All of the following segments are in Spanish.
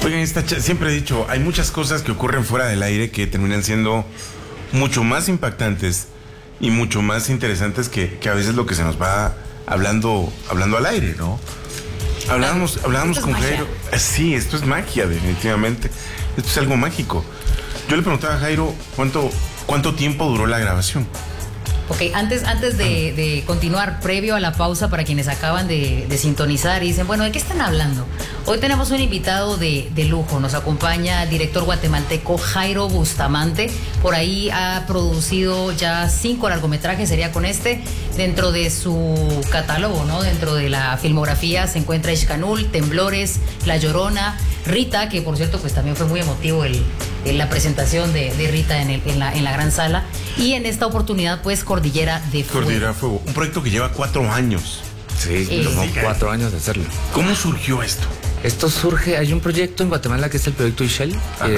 Oigan, siempre he dicho, hay muchas cosas que ocurren fuera del aire que terminan siendo mucho más impactantes y mucho más interesantes que a veces lo que se nos va hablando al aire, ¿no? Hablábamos con Jairo. Sí, esto es magia, definitivamente. Esto es algo mágico. Yo le preguntaba a Jairo cuánto tiempo duró la grabación. Ok, antes de continuar, previo a la pausa, para quienes acaban de sintonizar y dicen, bueno, ¿de qué están hablando? Hoy tenemos un invitado de lujo. Nos acompaña el director guatemalteco Jairo Bustamante. Por ahí ha producido ya 5 largometrajes, sería con este. Dentro de su catálogo, ¿no? Dentro de la filmografía se encuentra Ixcanul, Temblores, La Llorona, Rita, que por cierto pues también fue muy emotivo la presentación de Rita en la gran sala. Y en esta oportunidad pues Cordillera de Fuego. Cordillera de Fuego, un proyecto que lleva 4 años. Sí, tomó 4 años de hacerlo. ¿Cómo surgió esto? Esto surge, hay un proyecto en Guatemala que es el proyecto Ishel,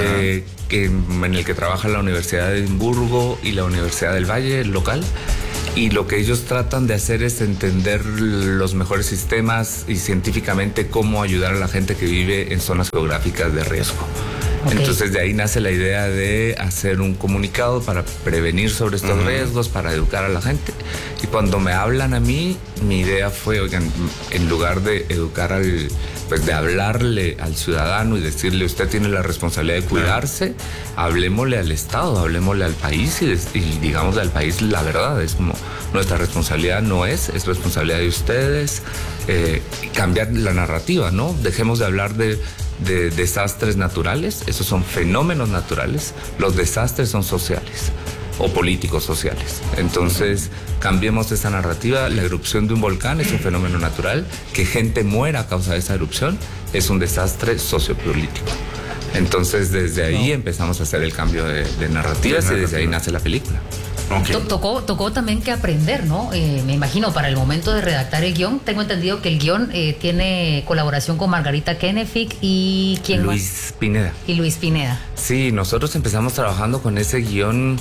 en el que trabaja la Universidad de Edimburgo y la Universidad del Valle, el local. Y lo que ellos tratan de hacer es entender los mejores sistemas y científicamente cómo ayudar a la gente que vive en zonas geográficas de riesgo. Okay. Entonces de ahí nace la idea de hacer un comunicado para prevenir sobre estos riesgos, para educar a la gente. Y cuando me hablan a mí, mi idea fue, oigan, en lugar de educar de hablarle al ciudadano y decirle, usted tiene la responsabilidad de cuidarse, hablemosle al Estado, hablemosle al país y digámosle al país la verdad. Es como, nuestra responsabilidad no es responsabilidad de ustedes. Cambiar la narrativa, ¿no? Dejemos de hablar de desastres naturales, esos son fenómenos naturales, los desastres son sociales o políticos sociales. Entonces, cambiemos esa narrativa. La erupción de un volcán es un fenómeno natural, que gente muera a causa de esa erupción es un desastre sociopolítico. Entonces, desde ahí empezamos a hacer el cambio de narrativas y desde ahí nace la película. Okay. Tocó también que aprender, ¿no? Me imagino, para el momento de redactar el guión, tengo entendido que el guión tiene colaboración con Margarita Kenefic y ¿quién Luis más? Pineda. Y Luis Pineda. Sí, nosotros empezamos trabajando con ese guión.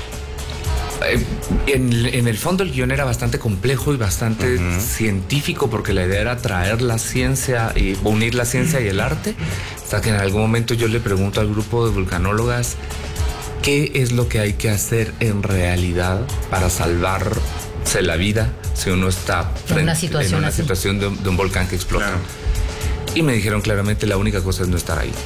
En el fondo el guión era bastante complejo y bastante científico, porque la idea era traer la ciencia y unir la ciencia y el arte. Hasta que en algún momento yo le pregunto al grupo de vulcanólogas qué es lo que hay que hacer en realidad para salvarse la vida si uno está en una situación de un volcán que explota. Claro. Y me dijeron claramente, la única cosa es no estar ahí.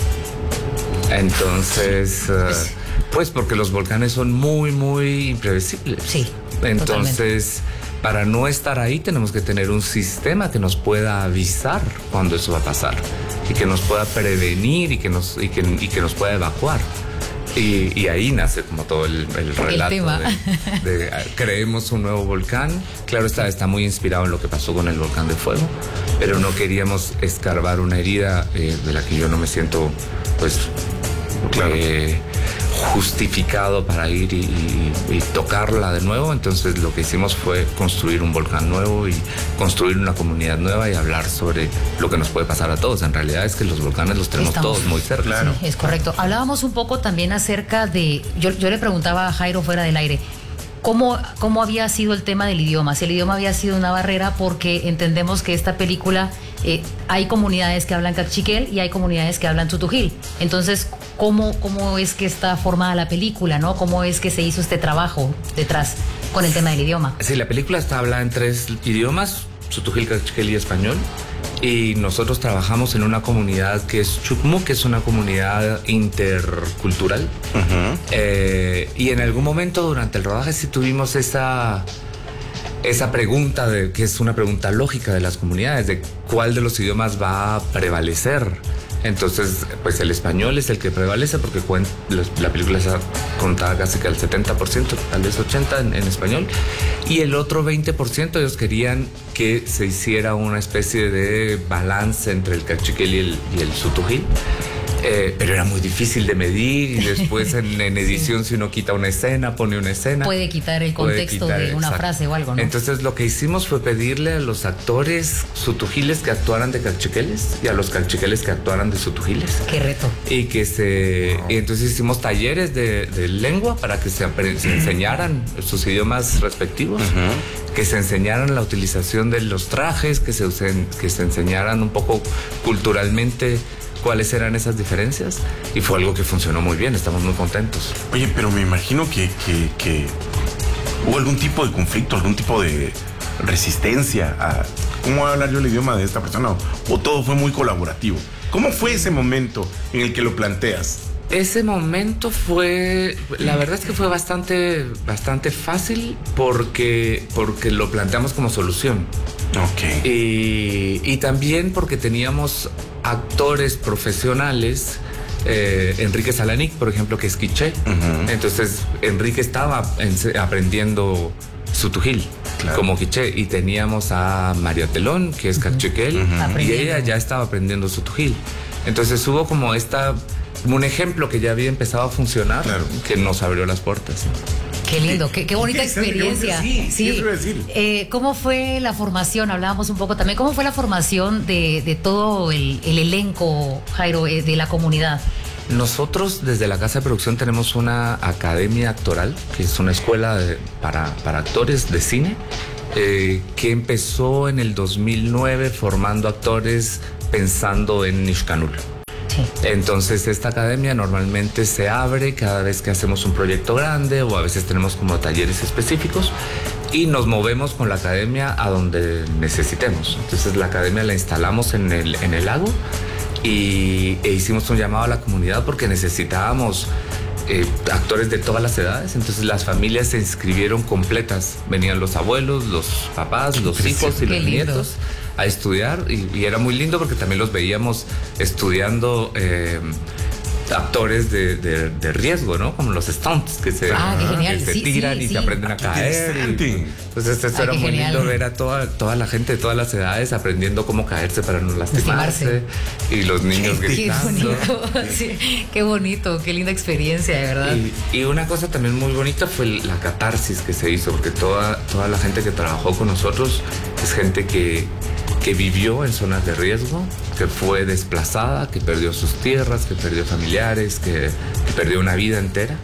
Entonces, pues porque los volcanes son muy, muy imprevisibles. Sí. Entonces, para no estar ahí tenemos que tener un sistema que nos pueda avisar cuando eso va a pasar y que nos pueda prevenir y que nos pueda evacuar. Y ahí nace como todo el relato de creemos un nuevo volcán. Claro, está muy inspirado en lo que pasó con el volcán de Fuego, pero no queríamos escarbar una herida de la que yo no me siento pues justificado para ir y tocarla de nuevo. Entonces lo que hicimos fue construir un volcán nuevo y construir una comunidad nueva y hablar sobre lo que nos puede pasar a todos. En realidad es que los volcanes los tenemos todos muy cerca. Claro. Sí, es correcto. Hablábamos un poco también acerca de, yo le preguntaba a Jairo fuera del aire, ¿cómo había sido el tema del idioma? Si el idioma había sido una barrera, porque entendemos que esta película hay comunidades que hablan cachiquel y hay comunidades que hablan tutujil. Entonces, ¿cómo es que está formada la película, ¿no? ¿Cómo es que se hizo este trabajo detrás con el tema del idioma? Sí, la película está hablada en 3 idiomas, tutujil, cachiquel y español. Y nosotros trabajamos en una comunidad que es Chucmu, que es una comunidad intercultural. Y en algún momento durante el rodaje sí tuvimos esa pregunta, que es una pregunta lógica de las comunidades, de cuál de los idiomas va a prevalecer. Entonces, pues el español es el que prevalece, porque la película está contada casi que al 70%, tal vez 80% en español. Y el otro 20% ellos querían que se hiciera una especie de balance entre el cachiquel y el sutujil. Pero era muy difícil de medir, y después en edición, si uno quita una escena, pone una escena. Puede quitar el contexto de una frase o algo, ¿no? Entonces lo que hicimos fue pedirle a los actores sutujiles que actuaran de cachiqueles y a los cachiqueles que actuaran de sutujiles. ¡Qué reto! Y y entonces hicimos talleres de lengua para que se enseñaran sus idiomas respectivos, que se enseñaran la utilización de los trajes, que se enseñaran un poco culturalmente cuáles eran esas diferencias y fue algo que funcionó muy bien, estamos muy contentos. Oye, pero me imagino que hubo algún tipo de conflicto, algún tipo de resistencia a cómo voy a hablar yo el idioma de esta persona, o todo fue muy colaborativo. ¿Cómo fue ese momento en el que lo planteas? Ese momento fue, la verdad es que fue bastante fácil porque lo planteamos como solución. Ok. Y también porque teníamos actores profesionales, Enrique Salanic, por ejemplo, que es quiché. Uh-huh. Entonces, Enrique estaba aprendiendo sutujil, claro, como quiché, y teníamos a María Telón, que es cachuquel, uh-huh, y ella ya estaba aprendiendo sutujil. Entonces hubo como un ejemplo que ya había empezado a funcionar, claro, que nos abrió las puertas. Qué lindo, qué bonita experiencia. Sí. ¿Cómo fue la formación? Hablábamos un poco también. ¿Cómo fue la formación de todo el elenco, Jairo, de la comunidad? Nosotros desde la Casa de Producción tenemos una academia actoral, que es una escuela para actores de cine, que empezó en el 2009 formando actores pensando en Nishkanul. Sí. Entonces esta academia normalmente se abre cada vez que hacemos un proyecto grande o a veces tenemos como talleres específicos y nos movemos con la academia a donde necesitemos. Entonces la academia la instalamos en el lago e hicimos un llamado a la comunidad porque necesitábamos actores de todas las edades. Entonces las familias se inscribieron completas, venían los abuelos, los papás, los hijos y los nietos a estudiar y era muy lindo porque también los veíamos estudiando actores de riesgo, ¿no? Como los stunts que se tiran y se aprenden a caer. Entonces eso era muy lindo ver a toda la gente de todas las edades aprendiendo cómo caerse para no lastimarse. Y los niños gritando. Qué bonito, qué linda experiencia, de verdad. Y una cosa también muy bonita fue la catarsis que se hizo, porque toda la gente que trabajó con nosotros es gente que vivió en zonas de riesgo, que fue desplazada, que perdió sus tierras, que perdió familiares, que perdió una vida entera.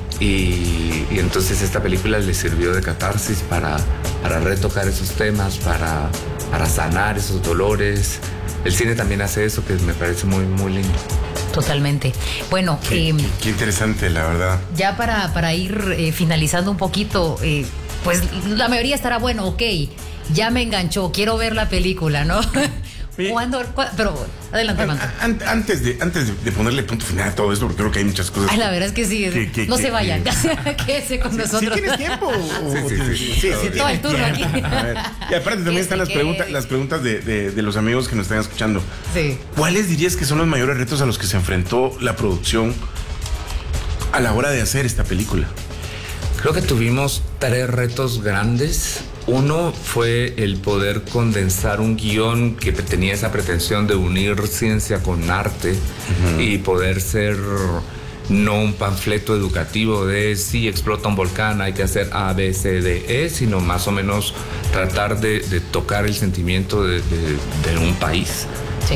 Y entonces esta película le sirvió de catarsis para retocar esos temas, para sanar esos dolores. El cine también hace eso, que me parece muy, muy lindo. Totalmente. Bueno, qué interesante, la verdad. Ya para ir finalizando un poquito, pues la mayoría estará bueno, ok. Ya me enganchó, quiero ver la película, ¿no? ¿Cuándo? Pero adelante, Manto. Antes de ponerle punto final a todo esto, porque creo que hay muchas cosas. Ay, la verdad es que sí. No se vayan, quédese con nosotros. ¿Sí tienes tiempo? Sí, todo el turno aquí. A ver. Y aparte también están las preguntas de los amigos que nos están escuchando. Sí. ¿Cuáles dirías que son los mayores retos a los que se enfrentó la producción a la hora de hacer esta película? Creo que tuvimos 3 retos grandes. Uno fue el poder condensar un guión que tenía esa pretensión de unir ciencia con arte, uh-huh, y poder ser no un panfleto educativo de si explota un volcán hay que hacer A, B, C, D, E, sino más o menos tratar de tocar el sentimiento de un país, sí,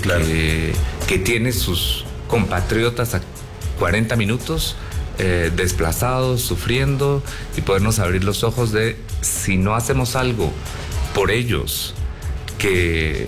que tiene sus compatriotas a 40 minutos desplazados, sufriendo, y podernos abrir los ojos de si no hacemos algo por ellos que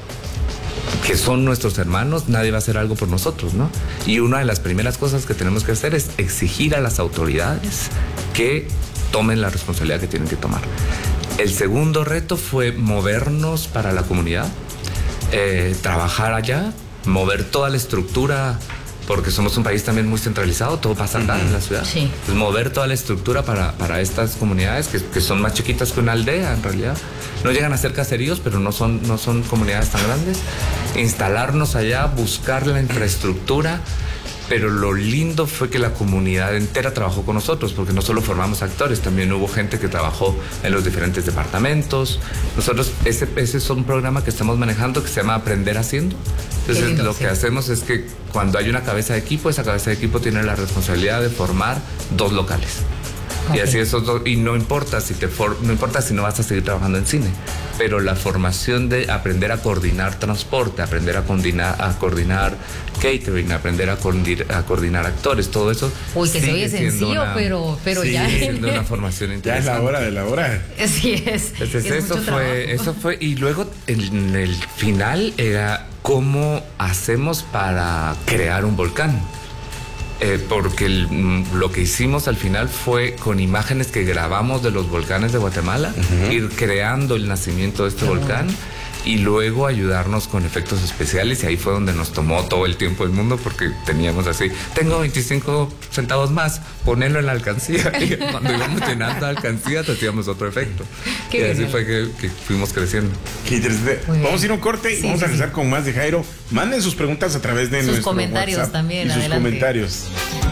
son nuestros hermanos, nadie va a hacer algo por nosotros, ¿no? Y una de las primeras cosas que tenemos que hacer es exigir a las autoridades que tomen la responsabilidad que tienen que tomar. El segundo reto fue movernos para la comunidad, trabajar allá, mover toda la estructura, porque somos un país también muy centralizado, todo pasa acá, uh-huh, en la ciudad. Sí. Entonces, mover toda la estructura para estas comunidades que son más chiquitas que una aldea, en realidad. No llegan a ser caseríos, pero no son comunidades tan grandes. Instalarnos allá, buscar la infraestructura. Pero lo lindo fue que la comunidad entera trabajó con nosotros, porque no solo formamos actores, también hubo gente que trabajó en los diferentes departamentos. Nosotros, ese es un programa que estamos manejando que se llama Aprender Haciendo. Entonces, lindo, lo que hacemos es que cuando hay una cabeza de equipo, esa cabeza de equipo tiene la responsabilidad de formar 2 locales. Okay. Y así esos dos, y no importa si no vas a seguir trabajando en cine, pero la formación de aprender a coordinar transporte, aprender a coordinar catering, aprender a coordinar actores, todo eso. Uy, que se oye sencillo, pero ya siendo una formación interesante. Ya es la hora de la hora. Sí es. Entonces eso fue, y luego en el final era cómo hacemos para crear un volcán. Porque lo que hicimos al final fue con imágenes que grabamos de los volcanes de Guatemala, ir creando el nacimiento de este volcán y luego ayudarnos con efectos especiales, y ahí fue donde nos tomó todo el tiempo del mundo, porque teníamos así, tengo 25 centavos más, ponerlo en la alcancía, y cuando íbamos llenando alcancías hacíamos otro efecto. Y así fue que fuimos creciendo. Qué interesante. Vamos a ir a un corte y vamos a regresar con más de Jairo. Manden sus preguntas a través de nuestro comentarios WhatsApp también, y sus adelante. comentarios.